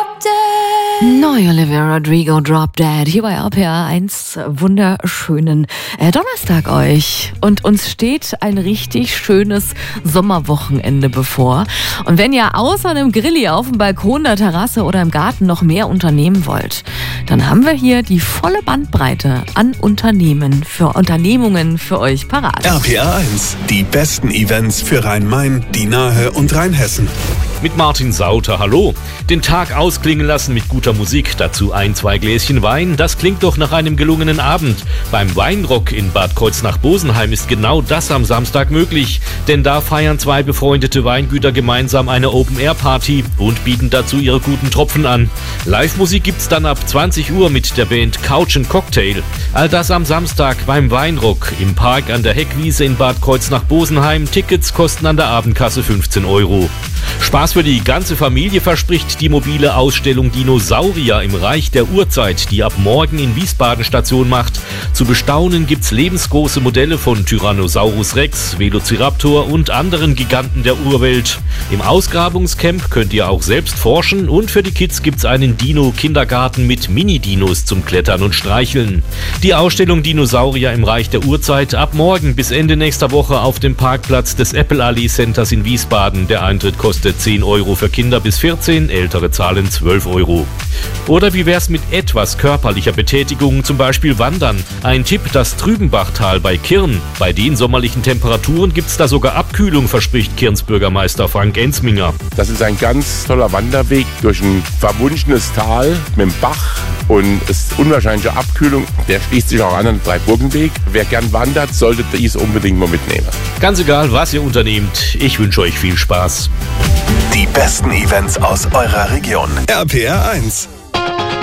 Neu Olivia Rodrigo, Drop Dead, hier bei RPA 1. Wunderschönen Donnerstag euch. Und uns steht ein richtig schönes Sommerwochenende bevor. Und wenn ihr außer einem Grilli auf dem Balkon, der Terrasse oder im Garten noch mehr unternehmen wollt, dann haben wir hier die volle Bandbreite an Unternehmungen für euch parat. RPA 1, die besten Events für Rhein-Main, die Nahe und Rheinhessen. Mit Martin Sauter, hallo. Den Tag ausklingen lassen mit guter Musik, dazu 1-2 Gläschen Wein, das klingt doch nach einem gelungenen Abend. Beim Weinrock in Bad Kreuznach-Bosenheim ist genau das am Samstag möglich, denn da feiern 2 befreundete Weingüter gemeinsam eine Open-Air-Party und bieten dazu ihre guten Tropfen an. Live-Musik gibt's dann ab 20 Uhr mit der Band Couch & Cocktail. All das am Samstag beim Weinrock im Park an der Heckwiese in Bad Kreuznach-Bosenheim. Tickets kosten an der Abendkasse 15 €. Spaß für die ganze Familie verspricht die mobile Ausstellung Dinosaurier im Reich der Urzeit, die ab morgen in Wiesbaden Station macht. Zu bestaunen gibt's lebensgroße Modelle von Tyrannosaurus Rex, Velociraptor und anderen Giganten der Urwelt. Im Ausgrabungscamp könnt ihr auch selbst forschen und für die Kids gibt's einen Dino-Kindergarten mit Mini-Dinos zum Klettern und Streicheln. Die Ausstellung Dinosaurier im Reich der Urzeit ab morgen bis Ende nächster Woche auf dem Parkplatz des Apple Allee Centers in Wiesbaden. Der Eintritt kostet 10 € für Kinder bis 14, ältere zahlen 12 €. Oder wie wär's mit etwas körperlicher Betätigung, zum Beispiel Wandern? Ein Tipp, das Trübenbachtal bei Kirn. Bei den sommerlichen Temperaturen gibt's da sogar Abkühlung, verspricht Kirns Bürgermeister Frank Ensminger. Das ist ein ganz toller Wanderweg durch ein verwunschenes Tal mit dem Bach und es ist unwahrscheinliche Abkühlung. Der schließt sich auch an den Dreiburgenweg. Wer gern wandert, sollte dies unbedingt mal mitnehmen. Ganz egal, was ihr unternehmt, ich wünsche euch viel Spaß. Die besten Events aus eurer Region. RPA 1.